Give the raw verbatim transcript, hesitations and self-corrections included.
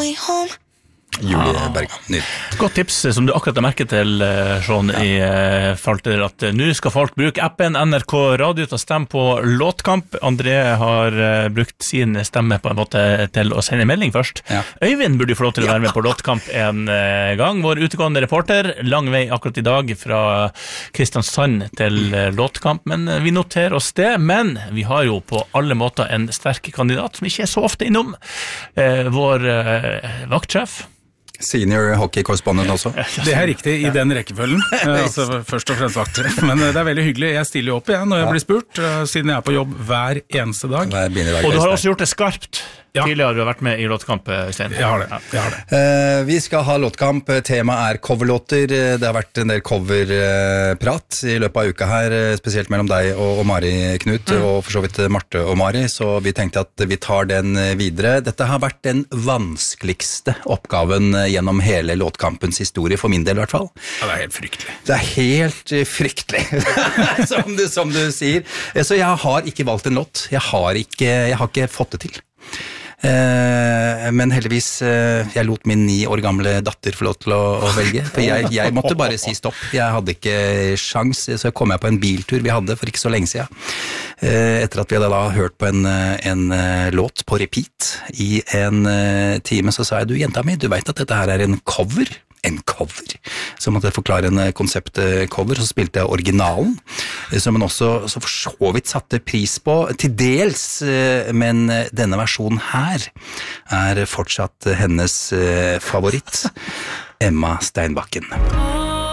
way home. Julie Bergan, nydelig. Godt tips som du akkurat har merket til, Sean, ja. I Falter, at nå skal folk bruke appen N R K Radio til å stemme på låtkamp. André har brukt sin stemme på en måte til å sende melding først. Ja. Øyvind burde få lov til å være med på låtkamp en gang. Vår utegående reporter, lang vei akkurat i dag fra Kristiansand til låtkamp, men vi noterer oss det. Men vi har jo på alle måter en sterk kandidat som ikke er så ofte innom. Eh, vår eh, vaktsjef. Senior hockey-korrespondent også. Det er riktig i den rekkefølgen, altså først og fremst vakttreff, men det er veldig hyggelig. Jeg stiller jo opp igjen når jeg blir spurt, siden jeg er på jobb hver eneste dag. Hver dag og du har også gjort det skarpt. Ja. Tidligere du har vært med i låtkamp, Stein. Jeg har det, jeg har det. Uh, vi skal ha låtkamp, temaet er coverlåter. Det har vært en del coverprat i løpet av uka her, spesielt mellom deg og, og Mari, Knut, mm. og for så vidt Marte og Mari, så vi tenkte at vi tar den videre. Dette har vært den vanskeligste oppgaven gjennom hele låtkampens historie, for min del i hvert fall. Ja, det er helt fryktelig. Det er helt fryktelig, som, du, som du sier. Så jeg har ikke valgt en låt. Jeg har ikke, jeg har ikke fått det til. Eh, men heldigvis eh, jeg lot min ni år gamle datter få lov til å, å velge, for jeg, jeg måtte bare si stopp. Jeg hadde ikke sjans, så kom jeg på en biltur vi hadde for ikke så lenge siden, eh, etter at vi hadde da hørt på en, en låt på repeat i en time. Så sa jeg, du jenta mi, du vet at dette her er en cover. En cover, så måtte jeg forklare en konseptcover, så spilte jeg originalen, som man også så for så vidt satte pris på, til dels, men denne versjonen her er fortsatt hennes favoritt, Emma Steinbakken.